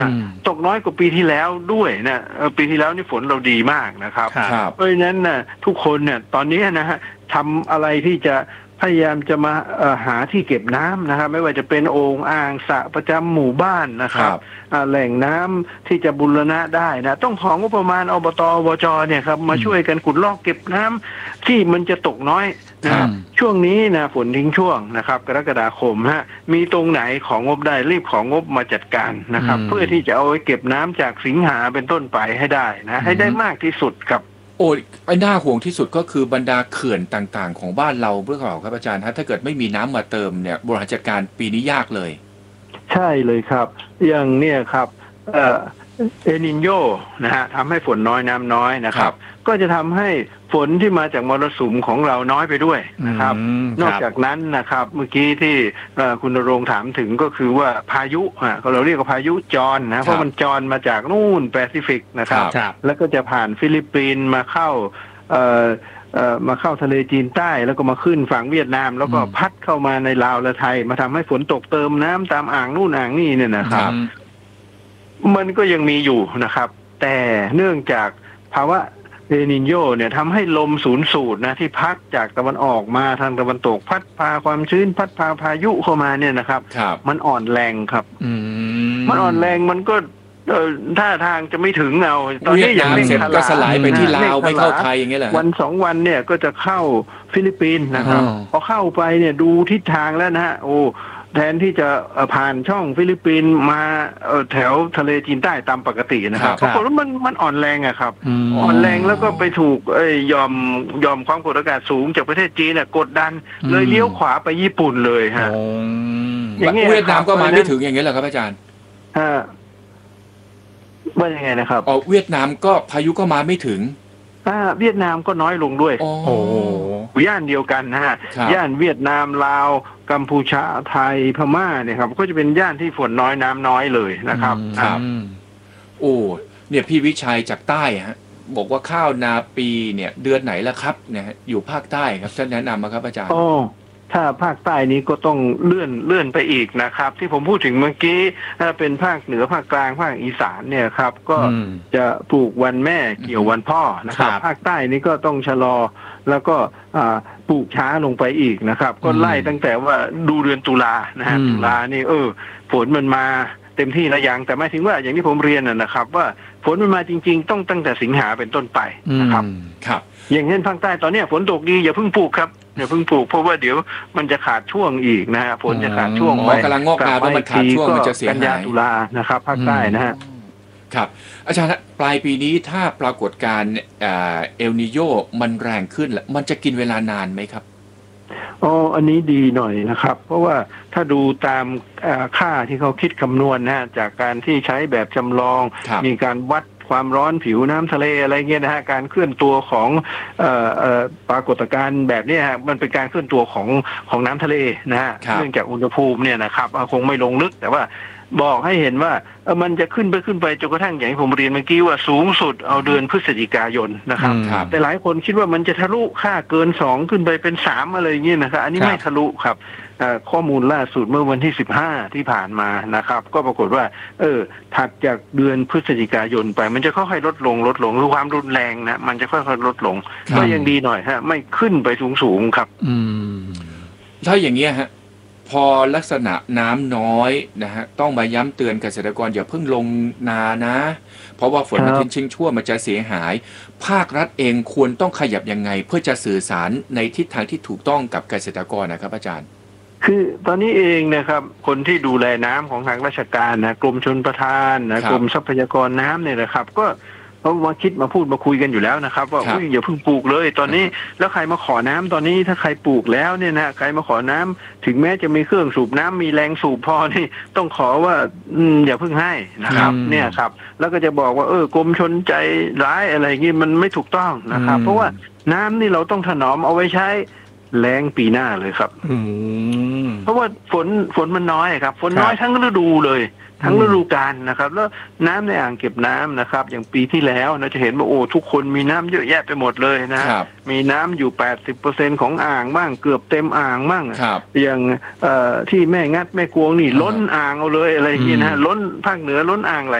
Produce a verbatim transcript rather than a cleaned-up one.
ตกน้อยกว่าปีที่แล้วด้วยนะปีที่แล้วนี่ฝนเราดีมากนะครับเพราะฉะนั้นนะทุกคนเนี่ยตอนนี้นะฮะทำอะไรที่จะพยายามจะมาหาที่เก็บน้ำนะครับไม่ว่าจะเป็นโอ่งอ่างสระประจำหมู่บ้านนะครับแหล่งน้ำที่จะบูรณะได้นะต้องของงบประมาณอบตอบจเนี่ยครับมาช่วยกันขุดลอกเก็บน้ำที่มันจะตกน้อยนะช่วงนี้นะฝนทิ้งช่วงนะครับกรกฎาคมฮะมีตรงไหนของงบได้รีบของงบมาจัดการนะครับเพื่อที่จะเอาไว้เก็บน้ำจากสิงหาเป็นต้นไปให้ได้นะให้ได้มากที่สุดครับโอ้ยไอ้หน้าห่วงที่สุดก็คือบรรดาเขื่อนต่างๆของบ้านเราเพื่อขอครับอาจารย์ถ้าเกิดไม่มีน้ำมาเติมเนี่ยบริหารจัดการปีนี้ยากเลยใช่เลยครับอย่างเนี่ยครับเอ่อเอลนิโญนะฮะทำให้ฝนน้อยน้ำน้อยนะครับก็จะทำให้ฝนที่มาจากมรสุมของเราน้อยไปด้วยนะครับนอกจากนั้นนะครับเมื่อกี้ที่คุณณรงค์ถามถึงก็คือว่าพายุอ่ะเราเรียกว่าพายุจรนะเพราะมันจรมาจากนู่นแปซิฟิกนะครับแล้วก็จะผ่านฟิลิปปินส์มาเข้าเอ่อเอ่อมาเข้าทะเลจีนใต้แล้วก็มาขึ้นฝั่งเวียดนามแล้วก็พัดเข้ามาในลาวและไทยมาทำให้ฝนตกเติมน้ำตามอ่างนู่นอ่างนี่เนี่ยนะครับมันก็ยังมีอยู่นะครับแต่เนื่องจากภาวะเอลนิโญเนี่ยทำให้ลมศูนย์สูตรนะที่พัดจากตะวันออกมาทางตะวันตกพัดพาความชื้นพัดพาพายุเข้ามาเนี่ยนะครับมันอ่อนแรงครับมันอ่อนแรงมันก็ท่าทางจะไม่ถึงเอาตอนนี้อย่างเร่งก็สลายไปที่ลาวไม่เข้าไทยอย่างเงี้ยแหละวันสองวันเนี่ยก็จะเข้าฟิลิปปินส์นะครับพอเข้าไปเนี่ยดูทิศทางแล้วนะฮะโอ้แทนที่จะผ่านช่องฟิลิปปินส์มาแถวทะเลจีนใต้ตามปกตินะครับปรากฏว่ามันมันอ่อนแรงอะครับอ่อนแรงแล้วก็ไปถูกยอมยอมความกดอากาศสูงจากประเทศจีนเนี่ยกดดันเลยเลี้ยวขวาไปญี่ปุ่นเลยฮะอย่างเงี้ยเวียดนามก็มาไม่ถึงอย่างเงี้ยเหรอครับอาจารย์ฮะว่ายังไงนะครับอ๋อเวียดนามก็พายุก็มาไม่ถึงอ่าเวียดนามก็น้อยลงด้วยโอ้โหย่านเดียวกันนะฮะย่านเวียดนามลาวกัมพูชาไทยพม่าเนี่ยครับก็จะเป็นย่านที่ฝนน้อยน้ำน้อยเลยนะครับครับโอ้เนี่ยพี่วิชัยจากใต้ฮะบอกว่าข้าวนาปีเนี่ยเดือนไหนแล้วครับเนี่ยอยู่ภาคใต้ครับท่านแนะนำมาครับอาจารย์โอ้ถ้าภาคใต้นี้ก็ต้องเลื่อนเลื่อนไปอีกนะครับที่ผมพูดถึงเมื่อกี้ถ้าเป็นภาคเหนือภาคกลางภาคอีสานเนี่ยครับก็จะปลูกวันแม่เกี่ยววันพ่อนะครับภาคใต้นี้ก็ต้องชะลอแล้วก็ปลูกช้าลงไปอีกนะครับก็ไล่ตั้งแต่ว่าดูเดือนตุลานะฮะตุลานี่เออฝนมันมาเต็มที่แล้วยังแต่ไม่ถึงว่าอย่างที่ผมเรียนนะครับว่าฝนมันมาจริงๆต้องตั้งแต่สิงหาเป็นต้นไปนะครับครับอย่างเช่นภาคใต้ตอนนี้ฝนตกดีอย่าเพิ่งปลูกครับอย่าเพิ่งปลูกเพราะว่าเดี๋ยวมันจะขาดช่วงอีกนะฮะฝนจะขาดช่วงไปกำลังงอกงามแล้วมันขาดช่วงมันจะเสียหายกันยาตุลานะครับภาคใต้นะฮะครับอาจารย์ปลายปีนี้ถ้าปรากฏการณ์เอลนิโญมันแรงขึ้นแล้วมันจะกินเวลานานไหมครับอ๋ออันนี้ดีหน่อยนะครับเพราะว่าถ้าดูตามค่าที่เขาคิดคำนวณนะจากการที่ใช้แบบจำลองมีการวัดความร้อนผิวน้ำทะเลอะไรเงี้ยนะฮะการเคลื่อนตัวของเอ่อเอ่อปรากฏการณ์แบบนี้ฮะมันเป็นการเคลื่อนตัวของของน้ำทะเลนะฮะเนื่องจากอุณหภูมิเนี่ยนะครับคงไม่ลงลึกแต่ว่าบอกให้เห็นว่าเออมันจะขึ้นไปขึ้นไปจนกระทั่งอย่างที่ผมเรียนเมื่อกี้ว่าสูงสุดเอาเดือนพฤศจิกายนนะครับแต่หลายคนคิดว่ามันจะทะลุค่าเกินสองขึ้นไปเป็นสามอะไรอย่างเงี้ยนะครับอันนี้ไม่ทะลุครับข้อมูลล่าสุดเมื่อวันที่สิบห้าที่ผ่านมานะครับก็ปรากฏว่าเออถัดจากเดือนพฤศจิกายนไปมันจะค่อยๆลดลงลดลงคือความรุนแรงนะมันจะค่อยๆลดลงก็ยังดีหน่อยฮะไม่ขึ้นไปสูงๆครับอืมถ้าอย่างเงี้ยฮะพอลักษณะน้ำน้อยนะฮะต้องมาย้ำเตือนเกษตรกรอย่าเพิ่งลงนานะเพราะว่าฝนมันทิ้งชิงชั่วมันจะเสียหายภาครัฐเองควรต้องขยับยังไงเพื่อจะสื่อสารในทิศทางที่ถูกต้องกับเกษตรกรนะครับอาจารย์คือตอนนี้เองนะครับคนที่ดูแลน้ำของทางราชการนะกรมชลประทานนะกรมทรัพยากรน้ำเนี่ยนะครับก็เขามาคิดมาพูดมาคุยกันอยู่แล้วนะครับว่าอย่าเพิ่งปลูกเลยตอนนี้แล้วใครมาขอน้ำตอนนี้ถ้าใครปลูกแล้วเนี่ยนะใครมาขอน้ำถึงแม้จะมีเครื่องสูบน้ำมีแรงสูบพอนี่ต้องขอว่าอืมอย่าเพิ่งให้นะครับเนี่ยครับแล้วก็จะบอกว่าเออกรมชลใจร้ายอะไรอย่างงี้มันไม่ถูกต้องนะครับเพราะว่าน้ำนี่เราต้องถนอมเอาไว้ใช้แล้งปีหน้าเลยครับเพราะว่าฝนฝนมันน้อยครับฝนน้อยทั้งฤดูเลยทั้งฤดูกาลนะครับแล้วน้ำในอ่างเก็บน้ำนะครับอย่างปีที่แล้วนะจะเห็นว่าโอ้ทุกคนมีน้ำเยอะแยะไปหมดเลยนะมีน้ำอยู่ แปดสิบเปอร์เซ็นต์ ของอ่างบ้างเกือบเต็มอ่างบ้างอย่างเอ่อที่แม่งัดแม่กวงนี่ล้นอ่างเอาเลยอะไรอย่างนี้นะล้นภาคเหนือล้นอ่างไหล